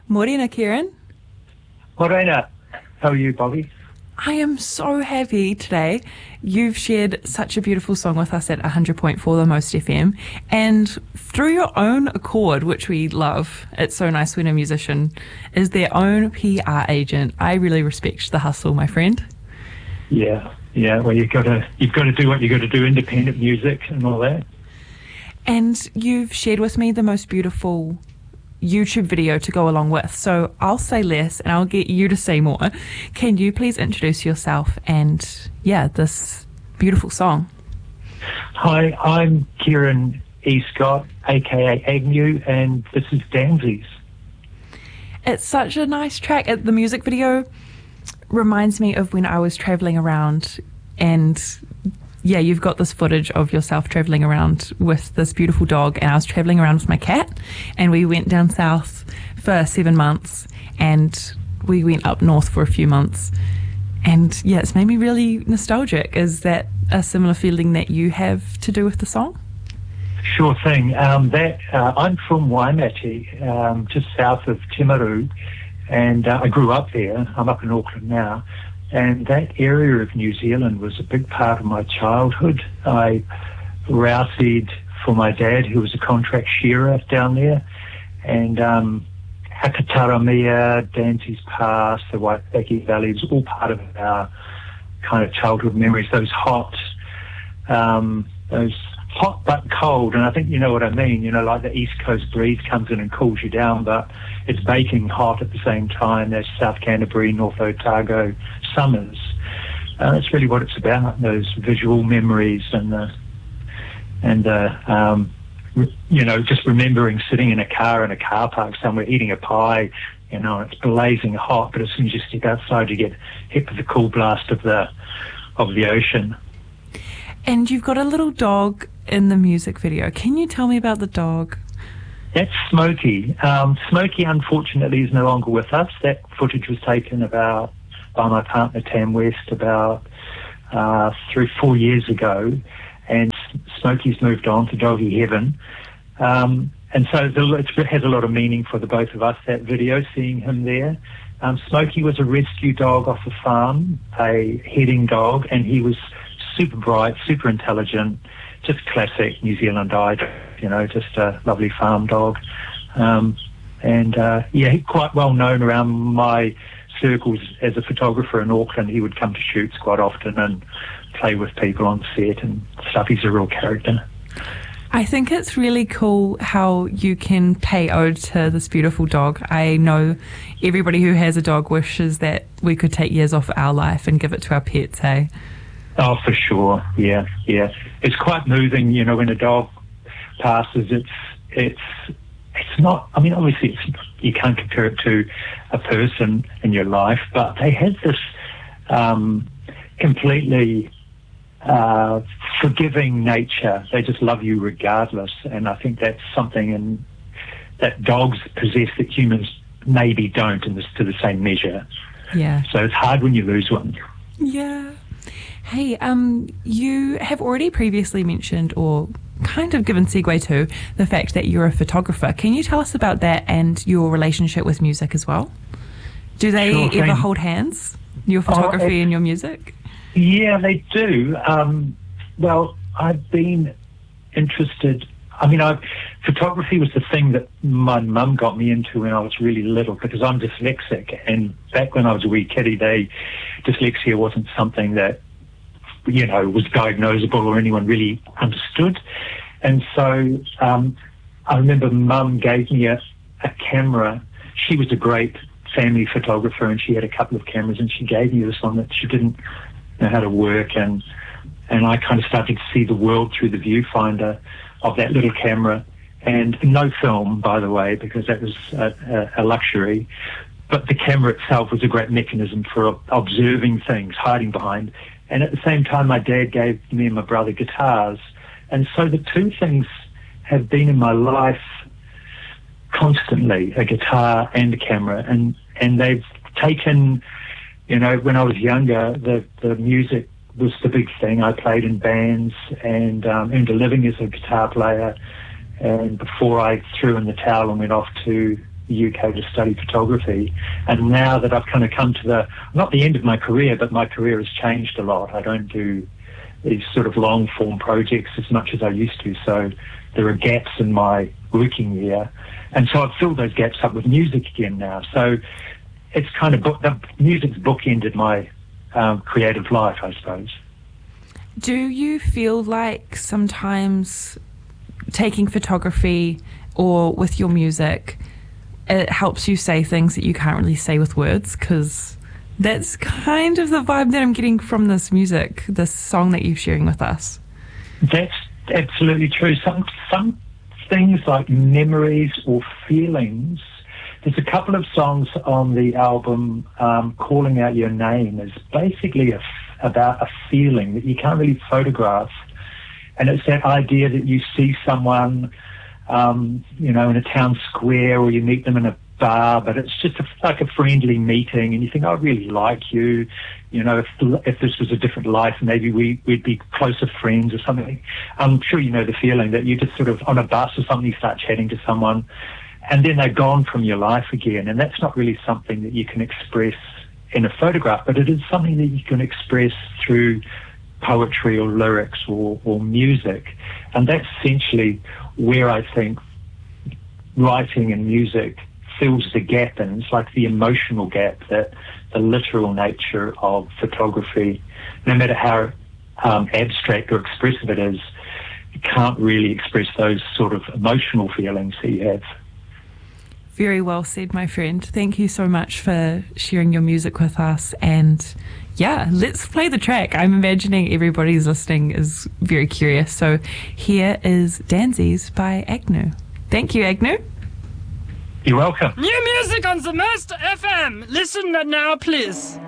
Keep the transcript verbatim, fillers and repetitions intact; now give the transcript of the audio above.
Morena, Kieran. Morena, how are you, Bobby? I am so happy today. You've shared such a beautiful song with us at one hundred point four The Most F M, and through your own accord, which we love. It's so nice when a musician is their own P R agent. I really respect the hustle, my friend. Yeah, yeah. Well, you've got to you've got to do what you've got to do, independent music and all that. And you've shared with me the most beautiful YouTube video to go along with. So I'll say less and I'll get you to say more. Can you please introduce yourself and, yeah, this beautiful song? Hi, I'm Kieran E. Scott, aka Agnew, and this is Dansies. It's such a nice track. The music video reminds me of when I was travelling around, and yeah, you've got this footage of yourself travelling around with this beautiful dog, and I was travelling around with my cat, and we went down south for seven months and we went up north for a few months, and yeah, it's made me really nostalgic. Is that a similar feeling that you have to do with the song? Sure thing. Um, that uh, I'm from Waimate, um, just south of Timaru, and uh, I grew up there. I'm up in Auckland now. And that area of New Zealand was a big part of my childhood. I rousied for my dad, who was a contract shearer down there. And um, Hakataramia, Dansies Pass, the Waipaki Valley was all part of our kind of childhood memories. Those hot, um, those hot but cold, and I think you know what I mean. You know, like the East Coast breeze comes in and cools you down, but it's baking hot at the same time. There's South Canterbury, North Otago summers. Uh, that's really what it's about, those visual memories and the, and uh, um, re- you know, just remembering sitting in a car in a car park somewhere eating a pie. You know, it's blazing hot, but as soon as you step outside, you get hit with the cool blast of the of the ocean. And you've got a little dog in the music video. Can you tell me about the dog? That's Smokey. Um, Smokey, unfortunately, is no longer with us. That footage was taken about by my partner Tam West about uh, three, four years ago, and Smokey's moved on to doggy heaven. Um, and so it has a lot of meaning for the both of us, that video, seeing him there. Um, Smokey was a rescue dog off the farm, a heading dog, and he was super bright, super intelligent, just classic New Zealand idol, you know, just a lovely farm dog. Um, and, uh, yeah, he's quite well known around my circles as a photographer in Auckland. He would come to shoots quite often and play with people on set and stuff. He's a real character. I think it's really cool how you can pay ode to this beautiful dog. I know everybody who has a dog wishes that we could take years off our life and give it to our pets, hey? Oh, for sure. Yeah, yeah. It's quite moving, you know, when a dog passes. It's, it's, it's not, I mean, obviously it's, you can't compare it to a person in your life, but they have this um, completely uh, forgiving nature. They just love you regardless. And I think that's something in, that dogs possess that humans maybe don't in this, to the same measure. Yeah. So it's hard when you lose one. Yeah. Hey, um, you have already previously mentioned, or kind of given segue to, the fact that you're a photographer. Can you tell us about that and your relationship with music as well? Do they Sure, ever can. hold hands, your photography oh, and your music? Yeah, they do. Um, well, I've been interested. I mean, I, photography was the thing that my mum got me into when I was really little, because I'm dyslexic. And back when I was a wee kiddie, they, dyslexia wasn't something that, you know, was diagnosable or anyone really understood. And so um, I remember Mum gave me a, a camera. She was a great family photographer, and she had a couple of cameras, and she gave me this one that she didn't know how to work. And, and I kind of started to see the world through the viewfinder of that little camera. And no film, by the way, because that was a, a, a luxury. But the camera itself was a great mechanism for observing things, hiding behind. And at the same time, my dad gave me and my brother guitars. And so the two things have been in my life constantly, a guitar and a camera. And, and they've taken, you know, when I was younger, the, the music was the big thing. I played in bands and um, earned a living as a guitar player. And before I threw in the towel and went off to the U K to study photography. And now that I've kind of come to the, not the end of my career, but my career has changed a lot. I don't do these sort of long form projects as much as I used to. So there are gaps in my working year. And so I've filled those gaps up with music again now. So it's kind of, book, the music's bookended my um, creative life, I suppose. Do you feel like sometimes taking photography or with your music, it helps you say things that you can't really say with words? Because that's kind of the vibe that I'm getting from this music, this song that you're sharing with us. That's absolutely true. Some some things like memories or feelings. There's a couple of songs on the album, um, Calling Out Your Name, is basically a, about a feeling that you can't really photograph. And it's that idea that you see someone, um, you know, in a town square, or you meet them in a bar, but it's just a, like a friendly meeting, and you think, oh, I really like you. You know, if if this was a different life, maybe we, we'd be closer friends or something. I'm sure you know the feeling that you just sort of, on a bus or something, you start chatting to someone, and then they're gone from your life again. And that's not really something that you can express in a photograph, but it is something that you can express through poetry or lyrics or, or music. And that's essentially where I think writing and music fills the gap in. It's like the emotional gap that the literal nature of photography, no matter how um, abstract or expressive it is, you can't really express those sort of emotional feelings that you have. Very well said, my friend. Thank you so much for sharing your music with us. And yeah, let's play the track. I'm imagining everybody's listening is very curious. So here is Dansies by Agnew. Thank you, Agnew. You're welcome. New music on the Master F M. Listen now, please.